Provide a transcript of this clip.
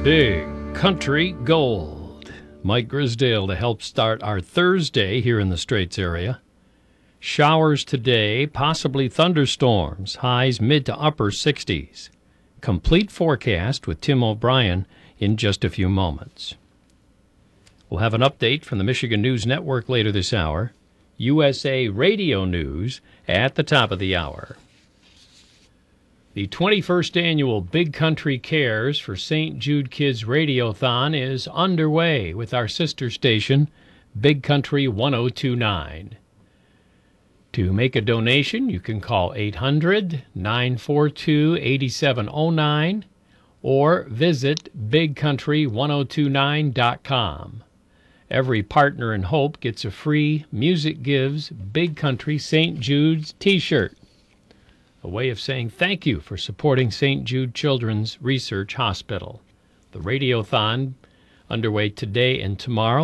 Big Country Gold. Mike Grisdale to help start our Thursday here in the Straits area. Showers today, possibly thunderstorms, highs mid to upper 60s. Complete forecast with Tim O'Brien in just a few moments. We'll have an update from the Michigan News Network later this hour. USA Radio News at the top of the hour. The 21st annual Big Country Cares for St. Jude Kids Radiothon is underway with our sister station, Big Country 1029. To make a donation, you can call 800-942-8709 or visit bigcountry1029.com. Every partner in hope gets a free Music Gives Big Country St. Jude's t-shirt. A way of saying thank you for supporting St. Jude Children's Research Hospital. The Radiothon underway today and tomorrow.